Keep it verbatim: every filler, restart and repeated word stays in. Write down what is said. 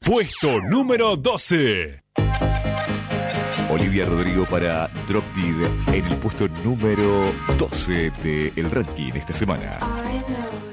Puesto número doce. Olivia Rodrigo para Drop Dead en el puesto número doce del ranking esta semana. I know